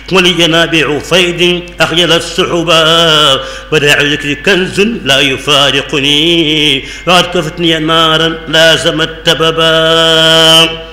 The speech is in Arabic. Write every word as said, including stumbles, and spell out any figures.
ولي نابع فيض أخجل السحبا وداع ذكر كنز لا يفارقني وقد كفتني نارا لازم التببا